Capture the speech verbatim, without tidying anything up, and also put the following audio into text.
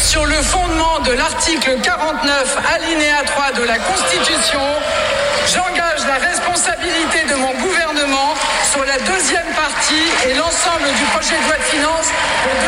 sur le fondement de l'article quarante-neuf, alinéa trois de la Constitution, j'engage la responsabilité de mon gouvernement sur la deuxième partie et l'ensemble du projet de loi de finances pour